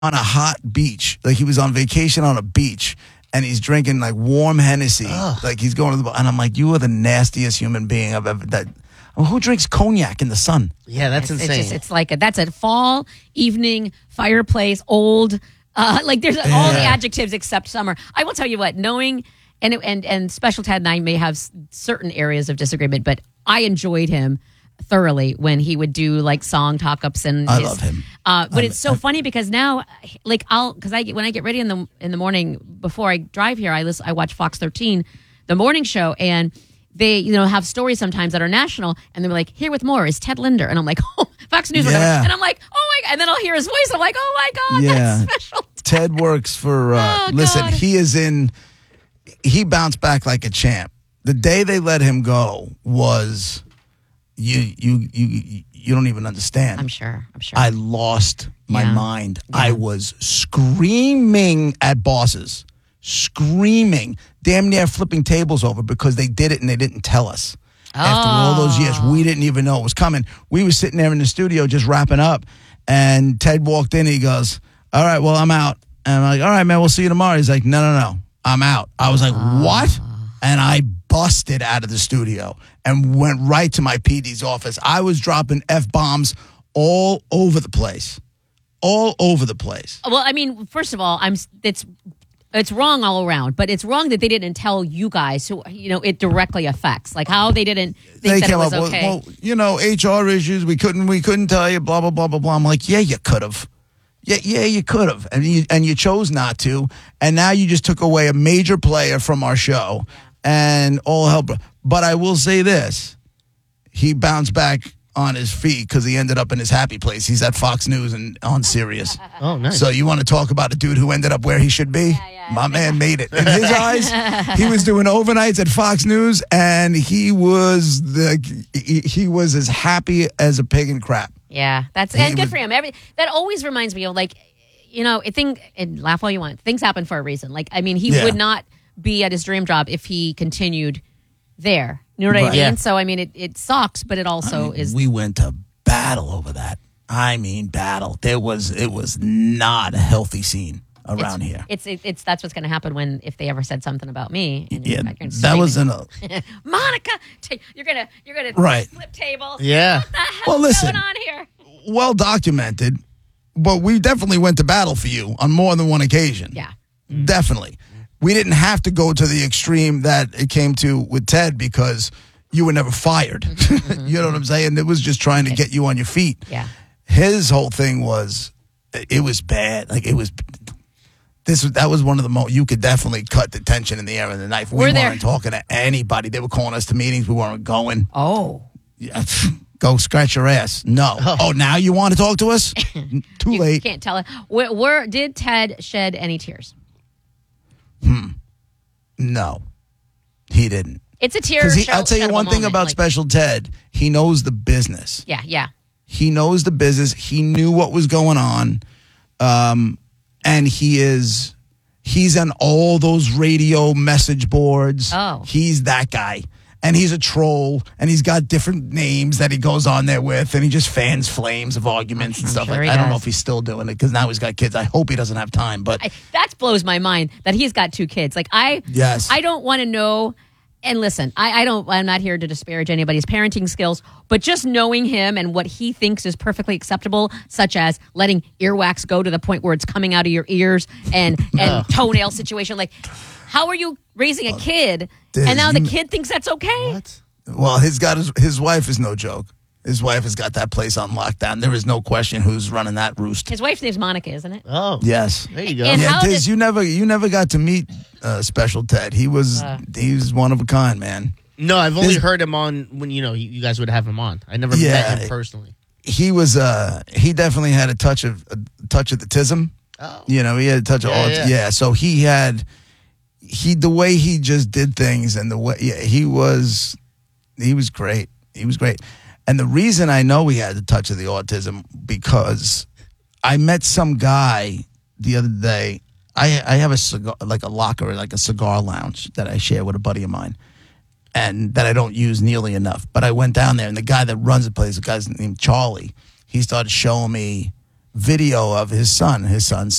on a hot beach. Like he was on vacation on a beach. And he's drinking like warm Hennessy. Like he's going to the... And I'm like, you are the nastiest human being I've ever... Who drinks cognac in the sun? Yeah, that's insane. It's like that's a fall evening fireplace, old. Like there's all the adjectives except summer. I will tell you what, knowing and Special Ted and I may have certain areas of disagreement, but I enjoyed him thoroughly when he would do like song talk-ups and I love him. But it's so funny because now, like when I get ready in the morning before I drive here, I watch Fox 13, the morning show, and they have stories sometimes that are national, and they're like, here with more is Ted Linder, and I'm like, oh, Fox News, whatever. And I'm like, oh my god, and then I'll hear his voice, and I'm like, oh my god, that's Special Ted works for. Listen, he bounced back like a champ. The day they let him go was. You don't even understand. I'm sure. I lost my mind. Yeah. I was screaming at bosses. Screaming. Damn near flipping tables over because they did it and they didn't tell us. After all those years, we didn't even know it was coming. We were sitting there in the studio just wrapping up, and Ted walked in. He goes, all right, well, I'm out. And I'm like, all right, man, we'll see you tomorrow. He's like, no, I'm out. I was like, what? And I busted out of the studio and went right to my PD's office. I was dropping F-bombs all over the place. All over the place. Well, I mean, first of all, it's wrong all around, but it's wrong that they didn't tell you guys who, it directly affects. Like how they didn't think that it was okay. Well, HR issues, we couldn't tell you, blah, blah, blah, blah, blah. I'm like, yeah, you could have. Yeah, you could have. And you chose not to. And now you just took away a major player from our show. And all help. But I will say this. He bounced back on his feet because he ended up in his happy place. He's at Fox News and on Sirius. Oh, nice. So you want to talk about a dude who ended up where he should be? My man made it. In his eyes, he was doing overnights at Fox News, and he was as happy as a pig in crap. Yeah, and good for him. That always reminds me of and laugh all you want. Things happen for a reason. Like, I mean, he would not be at his dream job if he continued there. You know what I mean? Yeah. So, I mean, it sucks, but it also is. We went to battle over that. I mean, battle. It was not a healthy scene around here. That's what's going to happen if they ever said something about me. And that wasn't Monica, you're gonna flip tables. Yeah. What the hell's going on here? Well documented, but we definitely went to battle for you on more than one occasion. Yeah. Definitely. We didn't have to go to the extreme that it came to with Ted because you were never fired. You know what I'm saying? It was just trying to get you on your feet. Yeah. His whole thing was, it was bad. Like that was one of the most, you could definitely cut the tension in the air of the knife. We weren't talking to anybody. They were calling us to meetings. We weren't going. Oh. Yeah. Go scratch your ass. No. Oh, now you want to talk to us? Too late. You can't tell it. Did Ted shed any tears? No, he didn't. It's a tear. I'll tell you one thing about Special Ted. He knows the business. Yeah. He knows the business. He knew what was going on. And he's on all those radio message boards. Oh. He's that guy. And he's a troll, and he's got different names that he goes on there with, and he just fans flames of arguments and stuff like that. I don't know if he's still doing it because now he's got kids. I hope he doesn't have time, but that blows my mind that he's got 2 kids. Like I don't want to know. And listen, I'm not here to disparage anybody's parenting skills, but just knowing him and what he thinks is perfectly acceptable, such as letting earwax go to the point where it's coming out of your ears and toenail situation, like. How are you raising a kid, and now the kid thinks that's okay? What? Well, his wife is no joke. His wife has got that place on lockdown. There is no question who's running that roost. His wife's name's Monica, isn't it? Oh, yes. There you go. And Diz, you never got to meet Special Ted. He was one of a kind, man. No, I've only heard him on when you guys would have him on. I never met him personally. He was he definitely had a touch of the tism. Oh, he had a touch of So he had. The way he just did things and the way he was great. He was great. And the reason I know he had the touch of the autism because I met some guy the other day. I have a cigar, like a locker, like a cigar lounge that I share with a buddy of mine and that I don't use nearly enough. But I went down there and the guy that runs the place, the guy's named Charlie, he started showing me video of his son. His son